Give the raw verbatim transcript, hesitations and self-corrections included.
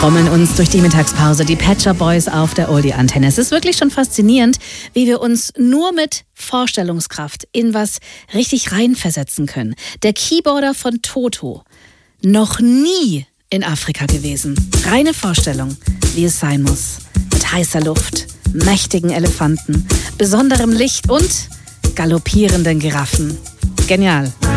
trommeln uns durch die Mittagspause, die Pet Shop Boys auf der Oldie-Antenne. Es ist wirklich schon faszinierend, wie wir uns nur mit Vorstellungskraft in was richtig reinversetzen können. Der Keyboarder von Toto, noch nie in Afrika gewesen. Reine Vorstellung, wie es sein muss. Mit heißer Luft, mächtigen Elefanten, besonderem Licht und galoppierenden Giraffen. Genial.